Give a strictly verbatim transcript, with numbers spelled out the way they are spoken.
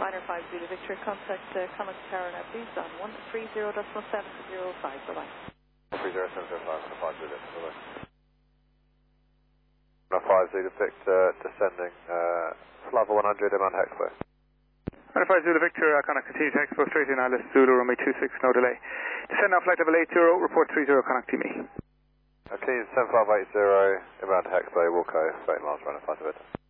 Liner five Zulu Victor, contact uh, Connacht Tower now please on one three zero point seven zero five, bye bye. one three zero point seven zero five, five Zulu, bye bye. five Zulu Victor, descending, uh, Slava one hundred, inbound Hexway. Liner five Zulu Victor, uh, Connacht continue to Expo straight in Alice Zulu, runway two six, no delay. Descend on flight level eight zero, report three zero, Connacht to me. Okay, seven five eight zero, inbound Hexway, Wilco, thirty miles, running five Victor.